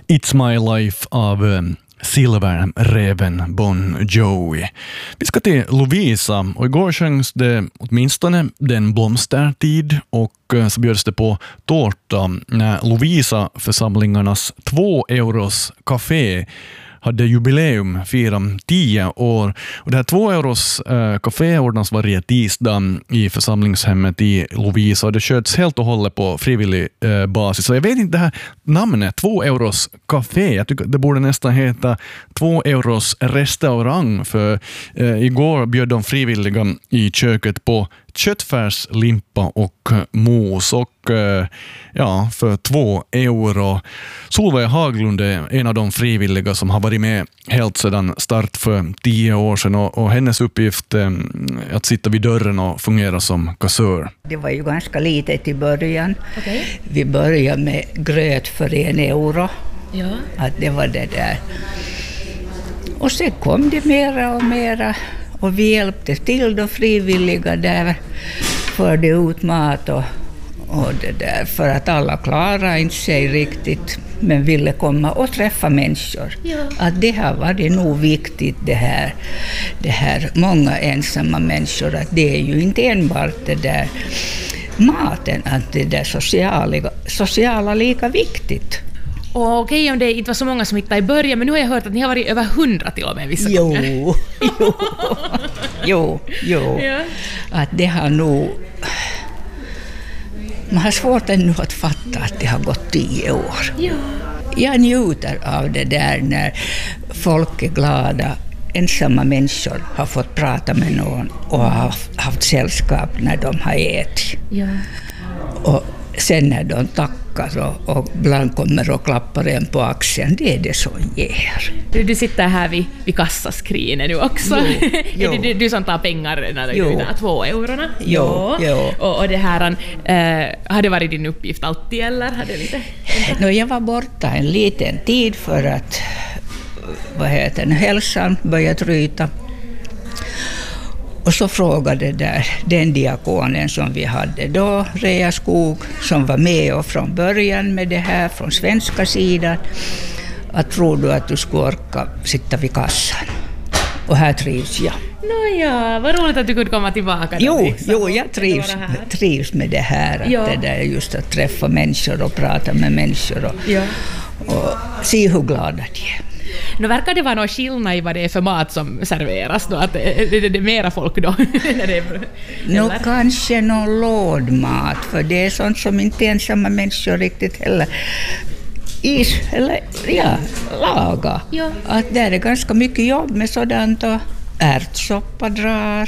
It's My Life av Silverreven Bon Jovi. Vi ska till Lovisa och igår sjöngs det åtminstone Den blomstertid och så bjöds det på tårta när Lovisa-församlingarnas 2 euros café hade jubileum, firat 10 år. Och det här 2 euros café ordnas varje tisdag i församlingshemmet i Lovisa och det sköts helt och hållet på frivillig basis. Så jag vet inte det här namnet, 2 euros café. Jag tycker det borde nästan heta 2 euros restaurang för igår bjöd de frivilliga i köket på köttfärslimpa och mos och ja, för 2 euro. Solveig Haglund är en av de frivilliga som har varit med helt sedan start för 10 år sedan och hennes uppgift är att sitta vid dörren och fungera som kassör. Det var ju ganska litet i början. Okay. Vi började med gröt för 1 euro. Ja. Att det var det där. Och sen kom det mera och mera. Och vi hjälpte till de frivilliga där, förde ut mat och det där, för att alla klarade inte sig riktigt, men ville komma och träffa människor. Ja. Att det har varit nog viktigt det här många ensamma människor, att det är ju inte enbart det där maten, att det där sociala lika viktigt. Och okej, om det inte var så många som hittade i början, men nu har jag hört att ni har varit över 100 till och med vissa gånger. Jo. Ja. Att det har nog... Man har svårt ännu att fatta att det har gått 10 år. Ja. Jag njuter av det där när folk är glada. Ensamma människor har fått prata med någon och har haft sällskap när de har ätit. Ja. Och sen när de tackar och ibland kommer och klappar en på axeln, det är det som ger. Du sitter här vid kassaskrinet nu också. Jo. Är det du som tar pengar när du ger 2 eurona? Jo. Och det här, har det varit din uppgift alltid eller? Har det lite? Jag var borta en liten tid för att hälsan började tryta. Och så frågade den diakonen som vi hade då, Rea Skog, som var med och från början med det här från svenska sidan, att tror du att du ska orka sitta vid kassan? Och här trivs jag. Nåja, vad roligt att du kunde komma tillbaka. Jo, jag trivs med det här, att det där just att träffa människor och prata med människor och se hur glada de är. Nu verkar det vara någon skillnad i vad det är för mat som serveras då, att det är mera folk då? Kanske någon lådmat, för det är sånt som inte ensamma människor riktigt heller laga. Ja. Att där är ganska mycket jobb med sådant och ärtsoppa drar.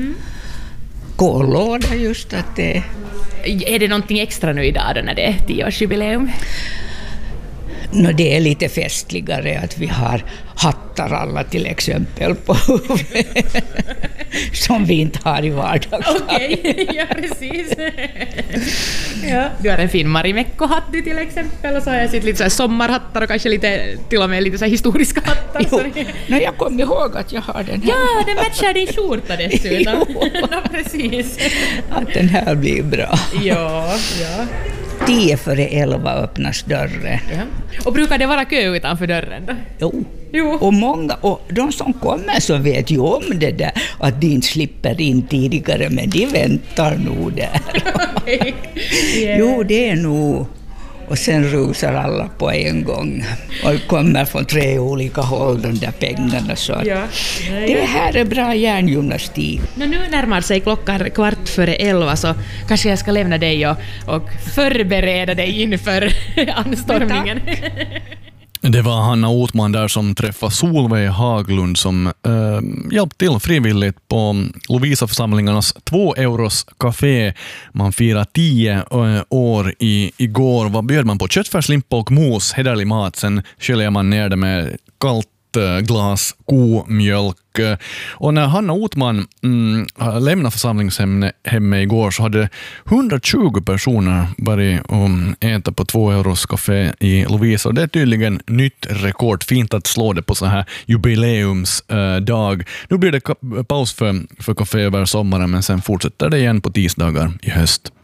Kållåda just att det... Är det någonting extra nu idag då när det är 10-årsjubileum? Det är lite festligare att vi har hattar alla till exempel på som vi inte har i vardagshatt. Okej, ja precis. Ja. Du har en fin Marimekko-hatt till exempel och så har jag sett lite så här sommarhattar och kanske lite, till och med lite så här historiska hattar. Jo, jag kommer ihåg att jag har den här. Ja, den matchar din skjorta dessutom. Precis. Att den här blir bra. Ja. 10:11 öppnas dörren. Ja. Och brukar det vara kö utanför dörren då? Jo. Och många, och de som kommer så vet ju om det där, att de inte slipper in tidigare, men de väntar nog där. Okay. Yeah. Jo, det är nog. Och sen rusar alla på en gång och kommer från 3 olika håll, de där pengarna. Så det här är bra järngymnastik. Nu närmar sig klockan 11:15 så kanske jag ska lämna dig och förbereda dig inför anstormningen. Det var Hanna Otman där som träffade Solveig Haglund som hjälpte till frivilligt på Lovisa-församlingarnas 2 euros café. Man firar 10 år igår. Vad bjöd man på? Köttfärslimpa och mos, hederlig mat. Sen sköljer man ner det med kallt glas komjölk. Och när Hanna Otman lämnade församlingshemmet igår så hade 120 personer varit och äta på 2 euros café i Lovisa. Och det är tydligen nytt rekord. Fint att slå det på så här jubileumsdag. Nu blir det paus för café över sommaren, men sen fortsätter det igen på tisdagar i höst.